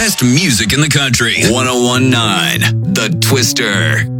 best music in the country. 1019 The Twister.